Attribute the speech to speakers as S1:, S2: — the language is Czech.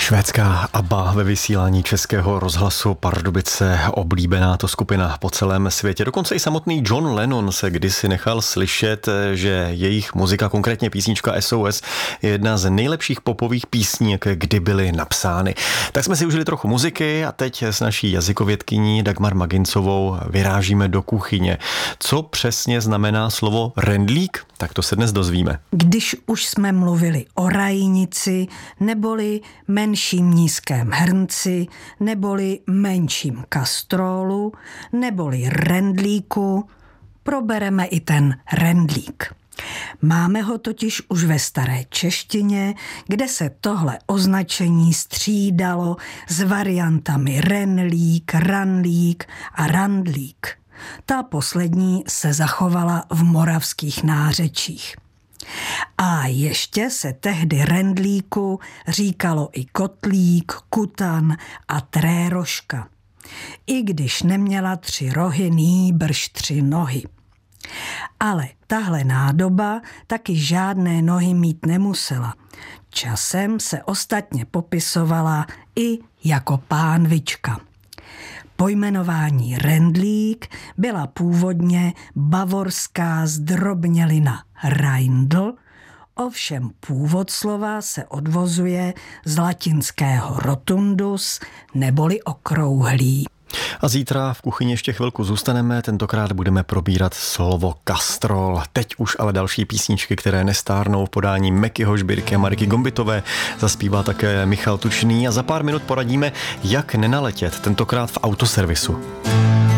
S1: Švédská ABBA ve vysílání Českého rozhlasu Pardubice, oblíbená to skupina po celém světě. Dokonce i samotný John Lennon se kdysi nechal slyšet, že jejich muzika, konkrétně písnička SOS, je jedna z nejlepších popových písní, jaké kdy byly napsány. Tak jsme si užili trochu muziky a teď s naší jazykovědkyní Dagmar Magincovou vyrážíme do kuchyně. Co přesně znamená slovo rendlík? Tak to se dnes dozvíme.
S2: Když už jsme mluvili o rajnici, neboli menším nízkém hrnci, neboli menším kastrolu, neboli rendlíku, probereme i ten rendlík. Máme ho totiž už ve staré češtině, kde se tohle označení střídalo s variantami renlík, ranlík a randlík. Ta poslední se zachovala v moravských nářečích. A ještě se tehdy rendlíku říkalo i kotlík, kutan a tréroška. I když neměla 3 rohy, nýbrž 3 nohy. Ale tahle nádoba taky žádné nohy mít nemusela. Časem se ostatně popisovala i jako pánvička. Pojmenování rendlík byla původně bavorská zdrobnělina reindl, ovšem původ slova se odvozuje z latinského rotundus neboli okrouhlý.
S1: A zítra v kuchyni ještě chvilku zůstaneme, tentokrát budeme probírat slovo kastrol. Teď už ale další písničky, které nestárnou v podání Mekyho Žbírky a Mariky Gombitové. Zaspívá také Michal Tučný a za pár minut poradíme, jak nenaletět, tentokrát v autoservisu.